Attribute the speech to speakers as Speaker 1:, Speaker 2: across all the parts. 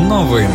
Speaker 1: Новини.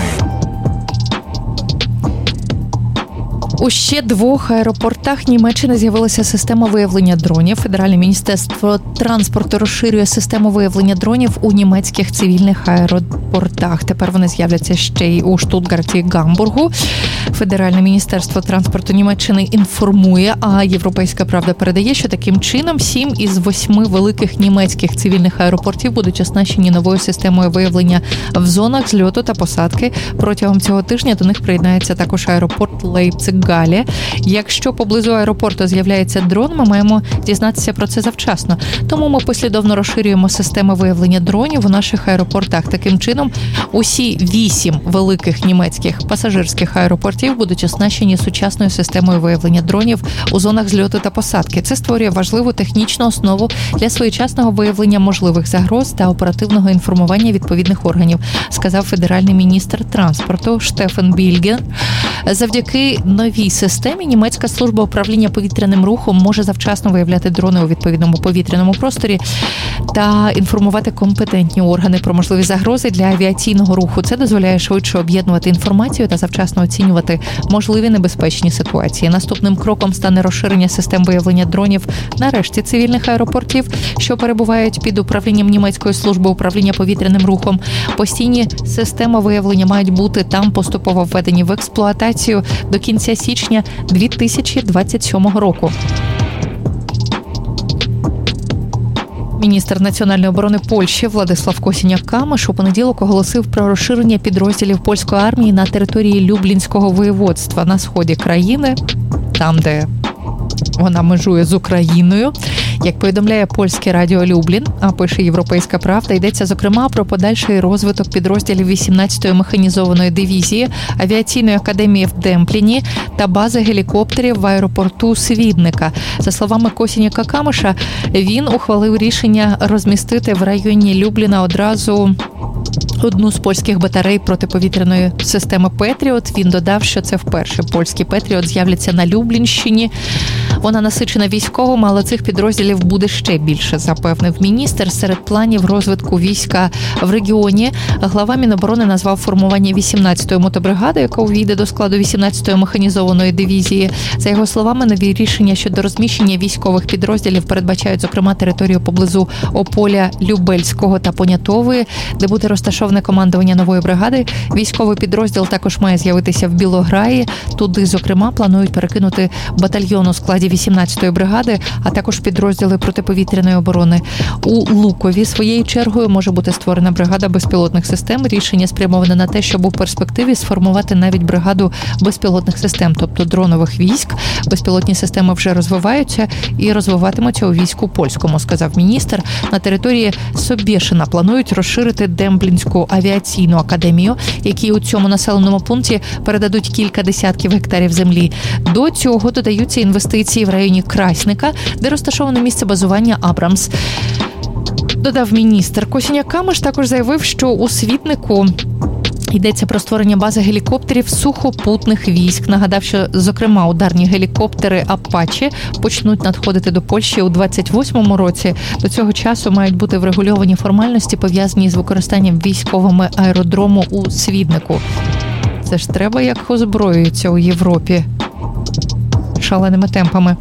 Speaker 2: У ще 2 аеропортах Німеччини з'явилася система виявлення дронів. Федеральне міністерство транспорту розширює систему виявлення дронів у німецьких цивільних аеропортах. Тепер вони з'являться ще й у Штутгарті і Гамбургу. Федеральне міністерство транспорту Німеччини інформує, а Європейська правда передає, що таким чином 7 із 8 великих німецьких цивільних аеропортів будуть оснащені новою системою виявлення в зонах зльоту та посадки. Протягом цього тижня до них приєднається також аеропорт Лейпциг-Галле. Якщо поблизу аеропорту з'являється дрон, ми маємо дізнатися про це завчасно. Тому ми послідовно розширюємо системи виявлення дронів у наших аеропортах. Таким чином, усі 8 великих німецьких пасажирських аеропортів будуть оснащені сучасною системою виявлення дронів у зонах зльоту та посадки. Це створює важливу технічну основу для своєчасного виявлення можливих загроз та оперативного інформування відповідних органів, сказав федеральний міністр транспорту Штефан Більгер. Завдяки новій системі німецька служба управління повітряним рухом може завчасно виявляти дрони у відповідному повітряному просторі та інформувати компетентні органи про можливі загрози для авіаційного руху. Це дозволяє швидше об'єднувати інформацію та завчасно оцінювати можливі небезпечні ситуації. Наступним кроком стане розширення систем виявлення дронів на решті цивільних аеропортів, що перебувають під управлінням німецької служби управління повітряним рухом. Постійні системи виявлення мають бути там поступово введені в експлуатацію до кінця січня 2027 року. Міністр національної оборони Польщі Владислав Косіняк-Камиш у понеділок оголосив про розширення підрозділів польської армії на території Люблінського воєводства на сході країни, там, де вона межує з Україною. Як повідомляє польське радіо Люблін, а пише Європейська правда, йдеться, зокрема, про подальший розвиток підрозділів 18-ї механізованої дивізії, авіаційної академії в Демпліні та бази гелікоптерів в аеропорту Свідника. За словами Косіняка-Камиша, він ухвалив рішення розмістити в районі Любліна одразу одну з польських батарей протиповітряної системи «Петріот». Він додав, що це вперше польські «Петріот» з'являться на Люблінщині. Вона насичена військовими, але цих підрозділів буде ще більше, запевнив міністр. Серед планів розвитку війська в регіоні глава Міноборони назвав формування 18-ї мотобригади, яка увійде до складу 18-ї механізованої дивізії. За його словами, нові рішення щодо розміщення військових підрозділів передбачають, зокрема, територію поблизу Ополя, Любельського та Понятової, де буде розташоване командування нової бригади. Військовий підрозділ також має з'явитися в Білограї. Туди, зокрема, планують перекинути батальйон у складі 18-ї бригади, а також підрозділи протиповітряної оборони. У Лукові своєю чергою може бути створена бригада безпілотних систем. Рішення спрямоване на те, щоб у перспективі сформувати навіть бригаду безпілотних систем, тобто дронових військ. Безпілотні системи вже розвиваються і розвиватимуться у війську польському, сказав міністр. На території Собєшина планують розширити Демплінську авіаційну академію, які у цьому населеному пункті передадуть кілька десятків гектарів землі. До цього додаються інвестиції в районі Красника, де розташоване місце базування Абрамс. Додав міністр. Косіняк-Камиш також заявив, що у Світнику йдеться про створення бази гелікоптерів сухопутних військ. Нагадав, що, зокрема, ударні гелікоптери «Апачі» почнуть надходити до Польщі у 2028 році. До цього часу мають бути врегульовані формальності, пов'язані з використанням військовими аеродрому у Свіднику. Це ж треба, як озброюються у Європі шаленими темпами.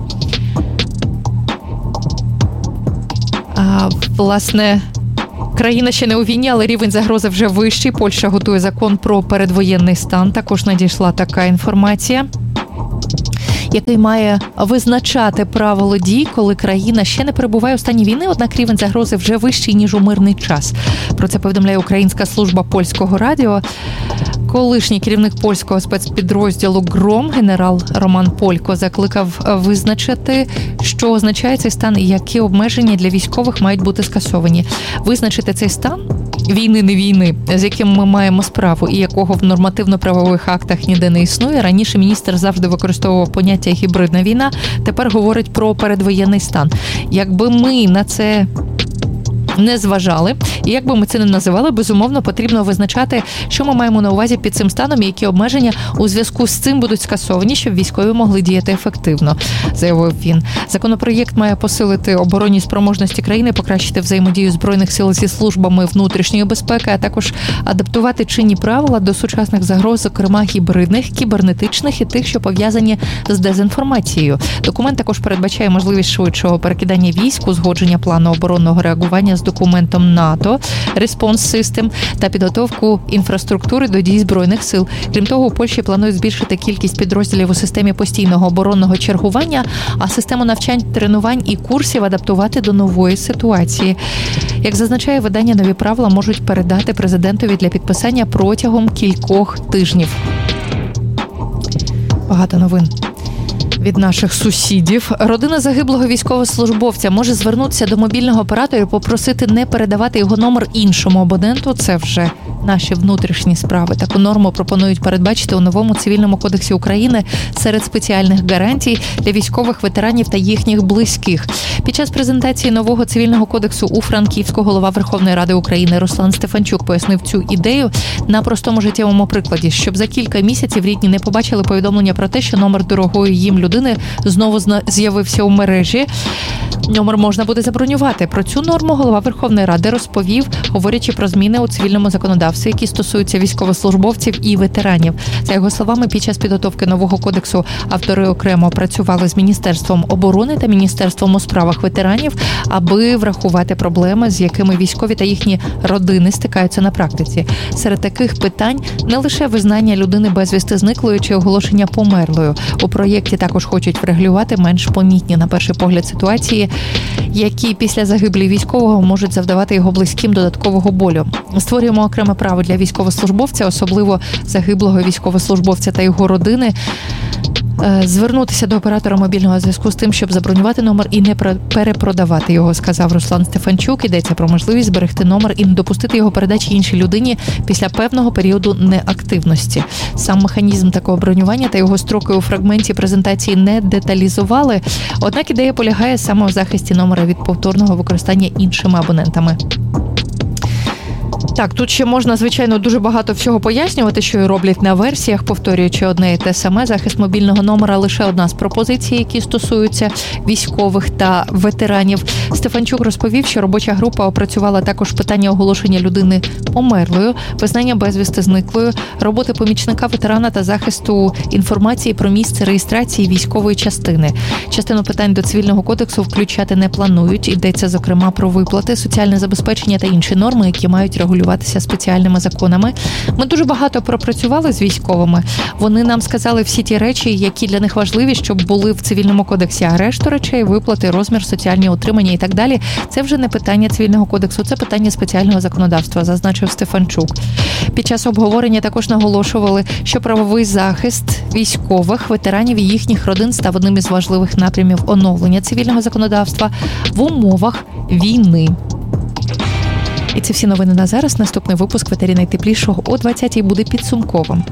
Speaker 2: Власне, країна ще не у війні, але рівень загрози вже вищий. Польща готує закон про передвоєнний стан. Також надійшла така інформація, який має визначати правила дій, коли країна ще не перебуває у стані війни, однак рівень загрози вже вищий, ніж у мирний час. Про це повідомляє Українська служба польського радіо. Колишній керівник польського спецпідрозділу «Гром» генерал Роман Полько закликав визначити, що означає цей стан і які обмеження для військових мають бути скасовані. Визначити цей стан війни-не війни, з яким ми маємо справу і якого в нормативно-правових актах ніде не існує. Раніше міністр завжди використовував поняття «гібридна війна», тепер говорить про передвоєнний стан. Якби ми на це не зважали. І як би ми це не називали, безумовно, потрібно визначати, що ми маємо на увазі під цим станом і які обмеження у зв'язку з цим будуть скасовані, щоб військові могли діяти ефективно, заявив він. Законопроєкт має посилити оборонні спроможності країни, покращити взаємодію Збройних сил зі службами внутрішньої безпеки, а також адаптувати чинні правила до сучасних загроз, зокрема гібридних, кібернетичних і тих, що пов'язані з дезінформацією. Документ також передбачає можливість швидшого перекидання військ, узгодження плану оборонного реагування з документом НАТО, Response System та підготовку інфраструктури до дій Збройних сил. Крім того, у Польщі планують збільшити кількість підрозділів у системі постійного оборонного чергування, а систему навчань, тренувань і курсів адаптувати до нової ситуації. Як зазначає видання, нові правила можуть передати президентові для підписання протягом кількох тижнів. Багато новин від наших сусідів. Родина загиблого військовослужбовця може звернутися до мобільного оператора і попросити не передавати його номер іншому абоненту. Це вже наші внутрішні справи. Таку норму пропонують передбачити у новому Цивільному кодексі України серед спеціальних гарантій для військових ветеранів та їхніх близьких. Під час презентації нового Цивільного кодексу у Франківську голова Верховної Ради України Руслан Стефанчук пояснив цю ідею на простому життєвому прикладі, щоб за кілька місяців рідні не побачили повідомлення про те, що номер дорогої їм людини знову з'явився у мережі. Номер можна буде забронювати. Про цю норму голова Верховної Ради розповів, говорячи про зміни у цивільному законодавстві, які стосуються військовослужбовців і ветеранів. За його словами, під час підготовки нового кодексу автори окремо працювали з Міністерством оборони та Міністерством у справах ветеранів, аби врахувати проблеми, з якими військові та їхні родини стикаються на практиці. Серед таких питань не лише визнання людини безвісти зниклою чи оголошення померлою. У проєкті також хочуть врегулювати менш помітні, на перший погляд, ситуації, які після загибелі військового можуть завдавати його близьким додаткового болю. Створюємо окреме право для військовослужбовця, особливо загиблого військовослужбовця та його родини, звернутися до оператора мобільного зв'язку з тим, щоб забронювати номер і не перепродавати його, сказав Руслан Стефанчук. Йдеться про можливість зберегти номер і не допустити його передачі іншій людині після певного періоду неактивності. Сам механізм такого бронювання та його строки у фрагменті презентації не деталізували, однак ідея полягає саме у захисті номера від повторного використання іншими абонентами. Так, тут ще можна, звичайно, дуже багато всього пояснювати, що і роблять на версіях, повторюючи одне і те саме. Захист мобільного номера – лише одна з пропозицій, які стосуються військових та ветеранів. Стефанчук розповів, що робоча група опрацювала також питання оголошення людини померлою, визнання безвісти зниклою, роботи помічника ветерана та захисту інформації про місце реєстрації військової частини. Частину питань до Цивільного кодексу включати не планують. Йдеться, зокрема, про виплати, соціальне забезпечення та інші норми, які мають регулюватися спеціальними законами. Ми дуже багато пропрацювали з військовими. Вони нам сказали всі ті речі, які для них важливі, щоб були в Цивільному кодексі. А решту речей, виплати, розмір, соціальні утримання і так далі, це вже не питання Цивільного кодексу, це питання спеціального законодавства, зазначив Стефанчук. Під час обговорення також наголошували, що правовий захист військових, ветеранів і їхніх родин став одним із важливих напрямів оновлення цивільного законодавства в умовах війни. І це всі новини на зараз. Наступний випуск «Ветері найтеплішого» о 20-й буде підсумковим.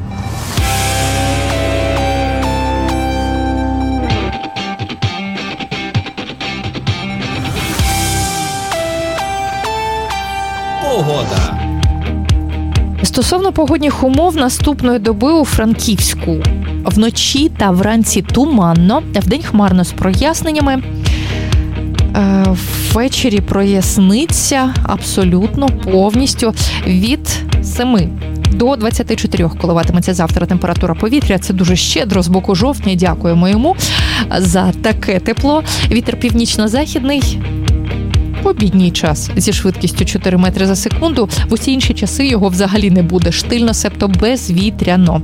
Speaker 1: Погода.
Speaker 2: Стосовно погодних умов наступної доби у Франківську. Вночі та вранці туманно, вдень хмарно з проясненнями. Ввечері проясниться абсолютно повністю від 7 до 24 коливатиметься завтра температура повітря. Це дуже щедро з боку жовтня. Дякуємо йому за таке тепло. Вітер північно-західний в обідній час зі швидкістю 4 метри за секунду. В усі інші часи його взагалі не буде. Штильно, себто безвітряно.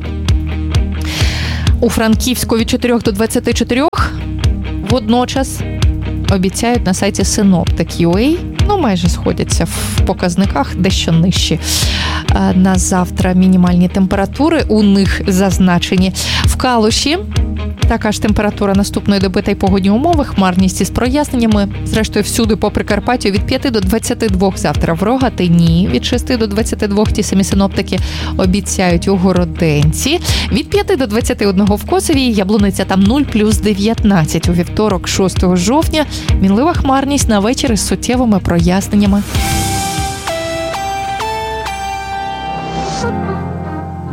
Speaker 2: У Франківську від 4 до 24 водночас обіцяють на сайті Synoptic.ua, майже сходяться в показниках, дещо нижчі. На завтра мінімальні температури у них зазначені. В Калуші Така ж температура наступної доби та й погодні умови, хмарність із проясненнями. Зрештою, всюди по Прикарпаттю від 5 до 22 завтра в Рогатині, від 6 до 22 ті самі синоптики обіцяють у Городенці, від 5 до 21 в Косові, Яблуниця там 0 плюс 19 у вівторок 6 жовтня, мінлива хмарність на вечір із суттєвими проясненнями.